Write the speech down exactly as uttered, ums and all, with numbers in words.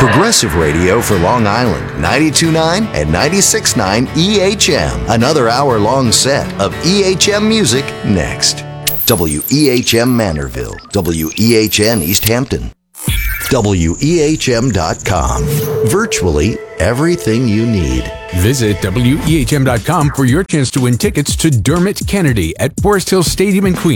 Progressive radio for Long Island, ninety-two point nine and ninety-six point nine E H M. Another hour-long set of E H M music next. W E H M Manorville, W E H N East Hampton, W E H M dot com. Virtually everything you need. Visit W E H M dot com for your chance to win tickets to Dermot Kennedy at Forest Hill Stadium in Queens.